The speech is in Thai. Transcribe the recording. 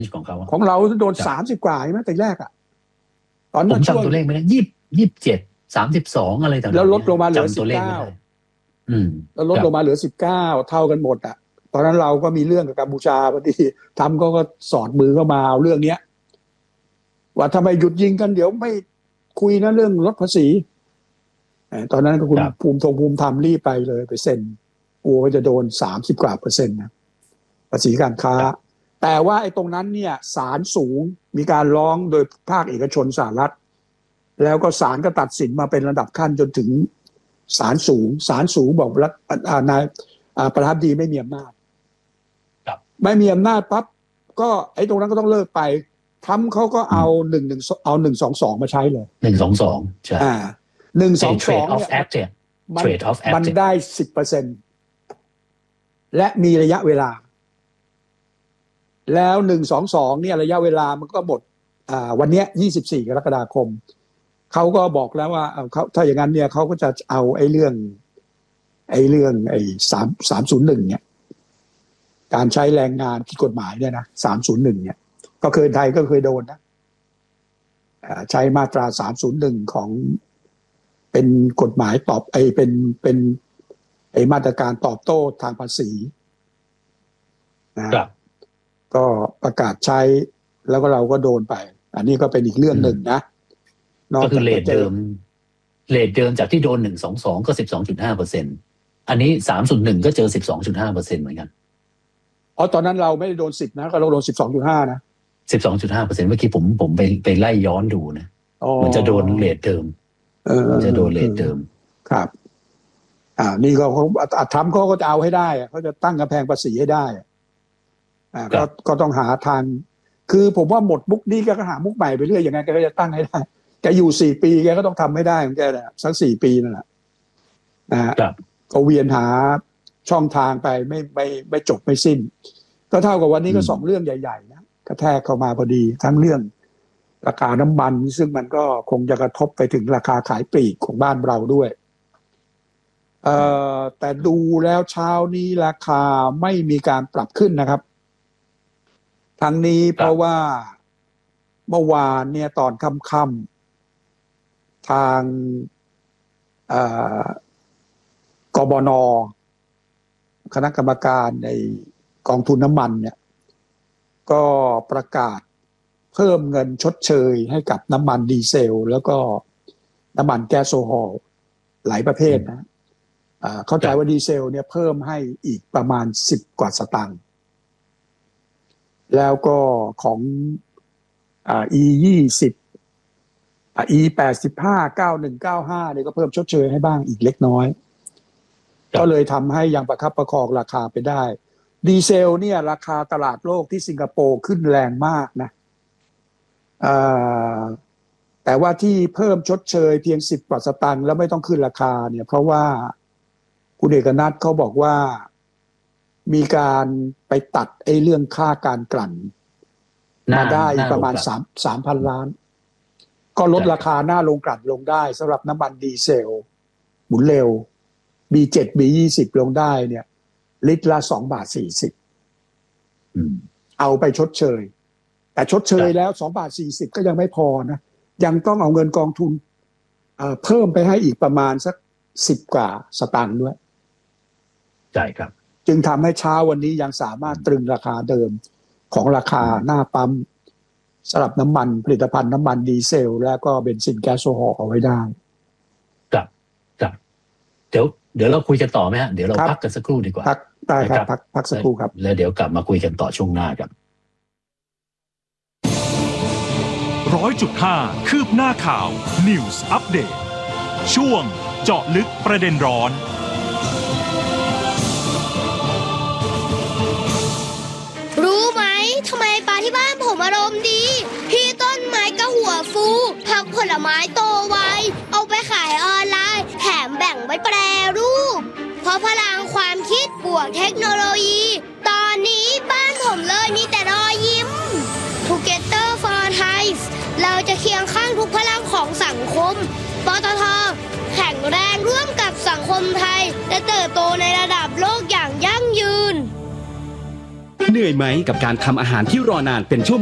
ของเขาของเราโดน30 กว่าใช่ไหมแต่แรกตอนนั้นผมจำตัวเลขไม่ได้27 32อะไรต่างๆแล้วลดลงมาเหลือ19แล้วลดลงมาเหลือ19เท่ากันหมดตอนนั้นเราก็มีเรื่องกับกัมพูชาพอดีทำก็สอดมือเข้ามาเอาเรื่องเนี้ยว่าทำไมหยุดยิงกันเดี๋ยวไม่คุยนะเรื่องลดภาษีตอนนั้นก็คุณภูมิธรรมรีบไปเลยไปเซ็นกลัวว่าจะโดน30 กว่า%นะภาษีการค้าแต่ว่าไอ้ตรงนั้นเนี่ยศาลสูงมีการร้องโดยภาคเอกชนสหรัฐแล้วก็ศาลก็ตัดสินมาเป็นระดับขั้นจนถึงศาลสูงบอกนายประธานาธิบดีไม่มีอำนาจไม่มีอำนาจปั๊บก็ไอ้ตรงนั้นก็ต้องเลิกไปทรัมป์เขาก็เอา122มาใช้เลย 122ใช่ 122เนี่ยมันได้ 10% และมีระยะเวลาแล้ว122เนี่ยระยะเวลามันก็หมดวันนี้24 กรกฎาคมเขาก็บอกแล้วว่าเขาถ้าอย่างนั้นเนี่ยเขาก็จะเอาไอ้เรื่อง301เนี่ยการใช้แรงงานผิดกฎหมายเนี่ยนะ301เนี่ยก็เคยไทยก็เคยโดนนะใช้มาตรา301ของเป็นกฎหมายตอบเป็นมาตรการตอบโต้ทางภาษีนะครับก็ประกาศใช้แล้วก็เราก็โดนไปอันนี้ก็เป็นอีกเรื่องหนึ่งนะก็คือเลทเดิมจากที่โดน122ก็ 12.5% อันนี้301ก็เจอ 12.5% เหมือนกันตอนนั้นเราไม่ได้โดน10นะก็เราโดน 12.5 นะ 12.5% เมื่อกี้ผมไปไล่ย้อนดูนะมันจะโดนเลทเดิมจะโดนเลทเดิมครับนี่ก็เขาทำเขาก็จะเอาให้ได้เขาจะตั้งกำแพงภาษีให้ได้ก็ต้องหาทางคือผมว่าหมดมุกนี้ก็หามุกใหม่ไปเรื่อยอย่างไงแกก็จะตั้งให้ได้แกอยู่4 ปีแกก็ต้องทำให้ได้ของแกนะสัก4 ปีนั่นแหละก็เวียนหาช่องทางไปไม่จบไม่สิ้นก็เท่ากับวันนี้ก็2 เรื่องใหญ่ๆนะกระแทกเข้ามาพอดีทั้งเรื่องราคาน้ำมันซึ่งมันก็คงจะกระทบไปถึงราคาขายปลีกของบ้านเราด้วยแต่ดูแล้วเช้านี้ราคาไม่มีการปรับขึ้นนะครับทั้งนี้เพราะว่าเมื่อวานเนี่ยตอนค่ำๆทางกบน.คณะกรรมการในกองทุนน้ำมันเนี่ยก็ประกาศเพิ่มเงินชดเชยให้กับน้ำมันดีเซลแล้วก็น้ำมันแก๊สโซฮอลหลายประเภทนะเข้าใจว่าดีเซลเนี่ยเพิ่มให้อีกประมาณ10 กว่าสตางค์แล้วก็ของE20 E85 9195เนี่ยก็เพิ่มชดเชยให้บ้างอีกเล็กน้อยก็เลยทำให้ยังประคับประคองราคาไปได้ดีเซลเนี่ยราคาตลาดโลกที่สิงคโปร์ขึ้นแรงมากนะแต่ว่าที่เพิ่มชดเชยเพียง10 กว่าสตางค์แล้วไม่ต้องขึ้นราคาเนี่ยเพราะว่าคุณเอกนัทเขาบอกว่ามีการไปตัดไอ้เรื่องค่าการกลั่นมาได้ประมาณ 3,000 ล้านก็ลดราคาหน้าโรงกลั่นลงได้สำหรับน้ำมันดีเซลหมุนเร็ว B7 B20 ลงได้เนี่ยลิตรละ2.40 บาทเอาไปชดเชยแต่ชดเชยแล้ว2.40 บาทก็ยังไม่พอนะยังต้องเอาเงินกองทุนเพิ่มไปให้อีกประมาณสัก10 กว่าสตางค์ด้วยใช่ครับจึงทำให้เช้าวันนี้ยังสามารถตรึงราคาเดิมของราคาหน้าปั๊มสำหรับน้ำมันผลิตภัณฑ์น้ำมันดีเซลและก็เบนซินแก๊สโซฮอลเอาไว้ได้ครับเดี๋ยวเราคุยกันต่อไหมฮะเดี๋ยวเราพักกันสักครู่ดีกว่าได้ครับพักสักครู่ครับแล้วเดี๋ยวกลับมาคุยกันต่อช่วงหน้าครับ 100.5 คืบหน้าข่าว News Update ช่วงเจาะลึกประเด็นร้อนรู้ไหมทำไมปลาที่บ้านผมอารมณ์ดีพี่ต้นไม้ก็หัวฟูผักผลไม้โตไวเอาไปขายออนไลน์แถมแบ่งไว้แปรรูปเพราะพลังความคิดบวกเทคโนโลยีตอนนี้บ้านผมเลยมีแต่รอยยิ้ม Together for Thai เราจะเคียงข้างทุกพลังของสังคมปตท.แข็งแรงร่วมกับสังคมไทยและเติบโตในระดับโลกอย่างยั่งยืนเหนื่อยไหมกับการทำอาหารที่รอนานเป็นชั่ว